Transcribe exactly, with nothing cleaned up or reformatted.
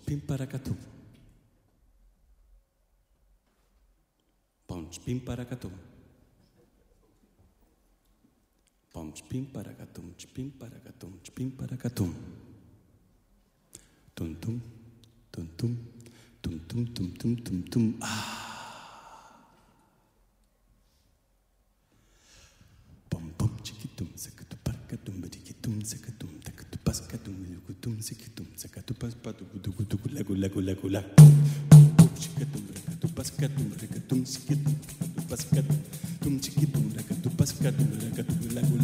pimparacatum. Ponch pimparacatum. Ponch pimparacatum, pimparacatum, pimparacatum. Tum tum, tum tum, tum tum tum tum tum tum. Ah. Pom pom chiquitum, sakatum parcatum, badikitum, sakatum, takatum pascatum, lucutum, sikitum, sakatum paspatu, gudugudu, lagu lagu lagu lagu. Chiquitum, rakatum pascatum, rakatum sikitum, pascatum, tum chiquitum, rakatum pascatum, rakatum lagu lagu.